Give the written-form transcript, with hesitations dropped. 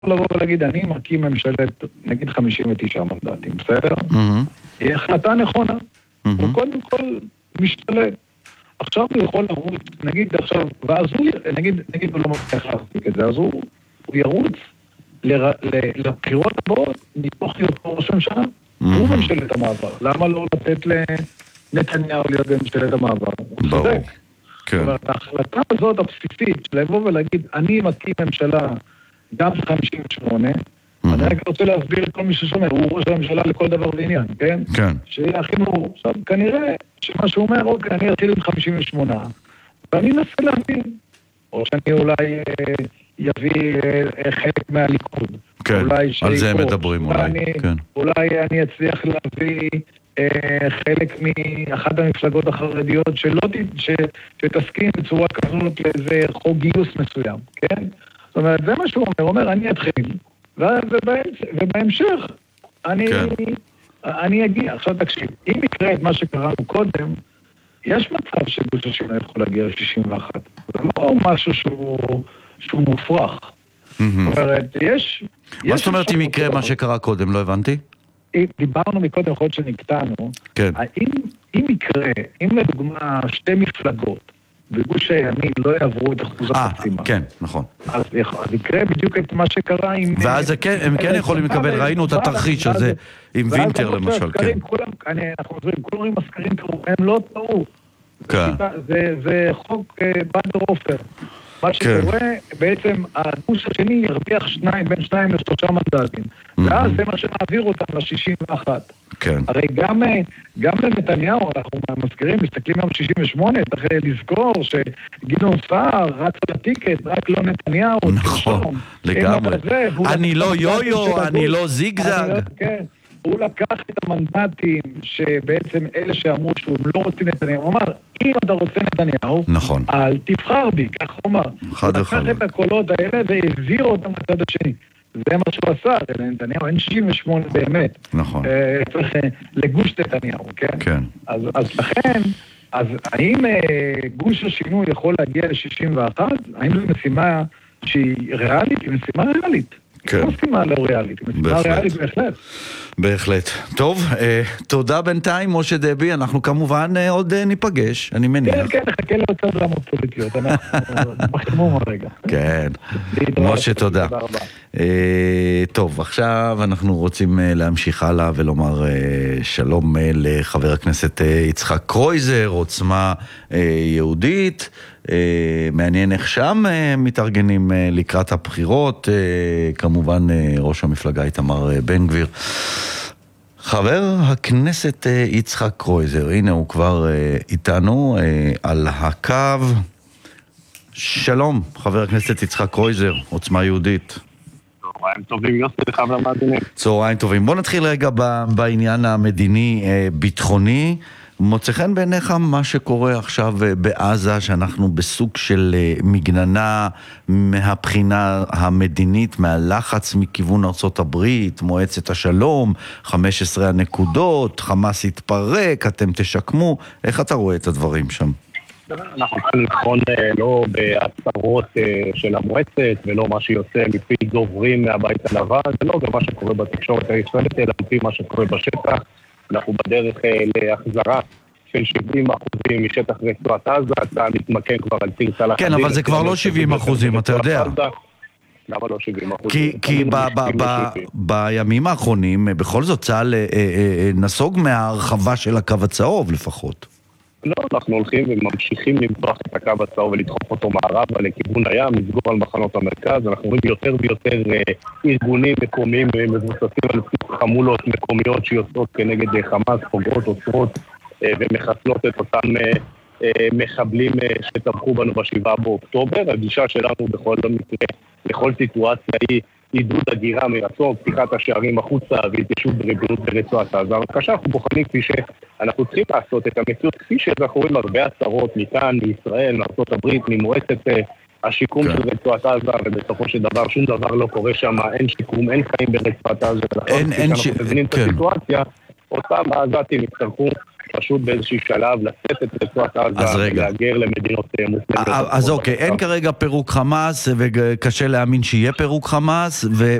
לבוא ולהגיד, אני מקים ממשלת, נגיד 59 מנדטים, בסדר? היא החלטה נכונה. הוא קודם כל משתלט. עכשיו הוא יכול לרוץ, נגיד עכשיו, ואז הוא, נגיד הוא לא מצליח להספיק את זה, אז הוא ירוץ לבחירות הבאות, מתוך היותו ראש הממשלה, הוא ממשלת המעבר. למה לא לתת לנתניהו להיות בממשלת המעבר? ברור. זאת אומרת, ההחלטה הזאת הבסיסית, של לבוא ולהגיד, אני מקים ממשלה גם 58, אני רק רוצה להסביר את כל מי ששומע, הוא ראש הממשלה לכל דבר ועניין, כן? כן. שיהיה הכי ברור. עכשיו, כנראה שמה שהוא אומר, אוקיי, אני אתחיל עם 58, ואני אנסה להבין, או שאני אולי יביא חלק מהליכוד. כן, על זה הם מדברים אולי. אולי אני אצליח להביא חלק מאחת המפלגות החרדיות שתסכים בצורה כזאת לאיזה חוק גיוס מסוים, כן? זאת אומרת, זה מה שהוא אומר, הוא אומר, אני אתחיל, ובהמשך אני אגיע. עכשיו תקשיב, אם יקרה את מה שקראנו קודם, יש מצב שגוש השינוי יכול להגיע ל-61. זה לא משהו שהוא מופרך. זאת אומרת, יש... מה זאת אומרת אם יקרה מה שקרה קודם? לא הבנתי? דיברנו מקודם חוד שנקטענו. כן. אם יקרה, אם לדוגמה שתי מפלגות, בגוש הימין לא יעברו את אחוז החסימה. כן, נכון. אז יקרה בדיוק את מה שקרה עם... ואז הם כן יכולים לקבל, ראינו את התרחיש הזה עם וינטר למשל, כן. אנחנו עוזרים, כולם הסקרים קראו, הם לא טעו. זה חוק בנדר עופר. מה שקורה, בעצם הגוש השני ירוויח בין 2 ל3 מנדטים. ואז זה מה שמעביר אותם ל-61. כן. הרי גם לנתניהו, אנחנו מזכירים, מסתכלים היום 68, צריך לזכור שגדעון סער רץ על הטיקט, רק לא נתניהו. נכון, לגמרי. אני לא יו-יו, אני לא זיגזג. כן. הוא לקח את המנדטים שבעצם אלה שאמרו שהוא לא רוצה נתניהו. הוא אמר, אם אתה רוצה נתניהו, נכון. אל תבחר בי, כך הוא אמר. חד הוא וחלק. לקח את הקולות האלה והעביר אותם לצד השני. זה מה שהוא עשה, לנתניהו אין 68 באמת. נכון. צריך לגוש נתניהו, כן? כן. אז לכן, אז האם גוש השינוי יכול להגיע ל-61? האם זו משימה שהיא ריאלית? היא משימה ריאלית. כן. היא משימה לא ריאלית, היא משימה ריאלית בהחלט. בהחלט. טוב, תודה בינתיים, משה דבי, אנחנו כמובן עוד ניפגש, אני מניח. כן, כן, נחכה לעוד דרמות פוליטיות, אנחנו מחמום הרגע. כן, משה, תודה. טוב, עכשיו אנחנו רוצים להמשיך הלאה ולומר שלום לחבר הכנסת יצחק קרויזר, עוצמה יהודית. מעניין איך שם מתארגנים לקראת הבחירות, כמובן ראש המפלגה איתמר בן גביר. חבר הכנסת יצחק קרויזר, הנה הוא כבר איתנו על הקו. שלום, חבר הכנסת יצחק קרויזר, עוצמה יהודית. צהריים טובים, יוסי, לך ולמאזינים. צהריים טובים. בוא נתחיל רגע בעניין המדיני-ביטחוני. מוצא חן בעיניך מה שקורה עכשיו בעזה, שאנחנו בסוג של מגננה מהבחינה המדינית, מהלחץ מכיוון ארצות הברית, מועצת השלום, 15 הנקודות, חמאס יתפרק, אתם תשקמו. איך אתה רואה את הדברים שם? אנחנו כאן נכון לא בהצהרות של המועצת ולא מה שיוצא מפי דוברים מהבית הלבן, ולא גם מה שקורה בתקשורת הישראלית, אלא מפי מה שקורה בשטח. אנחנו בדרך להחזרה של 70% משטח רצועת עזה, אתה מתמקם כבר על ציר צלח. כן, אבל זה כבר לא 70%, אתה יודע. למה לא 70%? כי בימים האחרונים, בכל זאת צה"ל נסוג מההרחבה של הקו הצהוב לפחות. לא, אנחנו הולכים וממשיכים למתוח את הקו הצהוב ולדחוף אותו מערבה לכיוון הים, לסגור על מחנות המרכז. אנחנו רואים יותר ויותר ארגונים מקומיים מבוססים על חמולות מקומיות שיוצאות כנגד חמאס, פוגעות, עוצרות ומחסלות את אותם מחבלים שטבחו בנו ב7 באוקטובר. הגישה שלנו בכל מקרה, בכל סיטואציה היא עידוד הגירה מרצון, פתיחת השערים החוצה והתיישבות בריבונות ברצועת עזה. בבקשה, אנחנו בוחנים כפי שאנחנו צריכים לעשות את המציאות, כפי שאנחנו רואים הרבה הצהרות מכאן, מישראל, מארצות הברית, ממועצת השיקום של רצועת עזה, ובסופו של דבר שום דבר לא קורה שם, אין שיקום, אין חיים ברצועת עזה. אין את הסיטואציה, אותם העזתים יצטרכו פשוט באיזשהו שלב לצאת את רצועת עזה ולהגר למדינות מוסלמיות. אז אוקיי, אין כרגע פירוק חמאס, וקשה להאמין שיהיה פירוק חמאס,